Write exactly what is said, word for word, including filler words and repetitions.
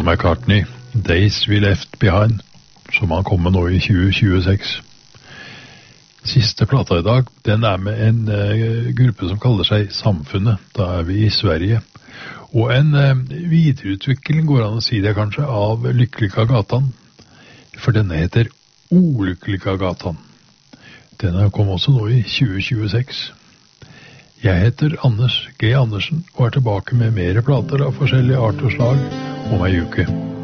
McCartney, Days We Left Behind, som han kommer nå i tjue tjueseks. Siste plata i dag, den er med en uh, gruppe som kaller seg Samfunnet. Da er vi i Sverige. Og en uh, videreutvikling, går an å si det kanskje, av Lyckliga Gatan. For denne heter Olyckliga Gatan. Denne kom også nå i tjue tjueseks. Jeg heter Anders G. Andersen og er tilbake med mere plater av forskjellige art og slag om ei uke.